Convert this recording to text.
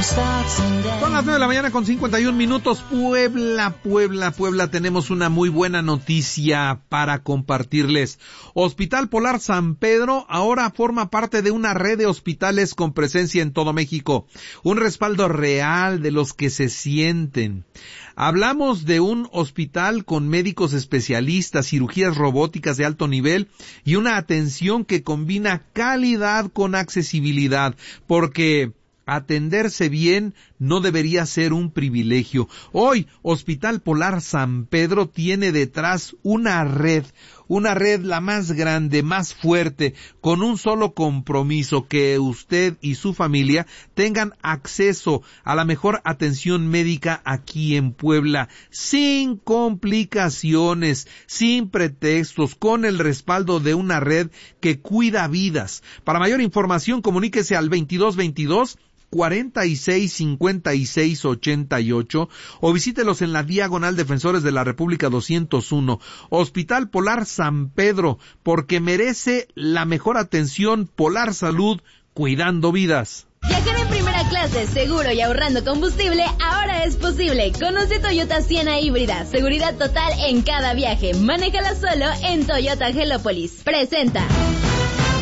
Son las 9 de la mañana con 51 minutos. Puebla, tenemos una muy buena noticia para compartirles. Hospital Polar San Pedro ahora forma parte de una red de hospitales con presencia en todo México. Un respaldo real de los que se sienten. Hablamos de un hospital con médicos especialistas, cirugías robóticas de alto nivel y una atención que combina calidad con accesibilidad, porque atenderse bien no debería ser un privilegio. Hoy, Hospital Polar San Pedro tiene detrás una red la más grande, más fuerte, con un solo compromiso: que usted y su familia tengan acceso a la mejor atención médica aquí en Puebla, sin complicaciones, sin pretextos, con el respaldo de una red que cuida vidas. Para mayor información, comuníquese al 2222-465688 o visítelos en la Diagonal Defensores de la República 201. Hospital Polar San Pedro, porque merece la mejor atención. Polar Salud, cuidando vidas. Viajar en primera clase, seguro y ahorrando combustible, ahora es posible. Conoce Toyota Siena híbrida, seguridad total en cada viaje. Manéjala solo en Toyota Gelópolis. Presenta.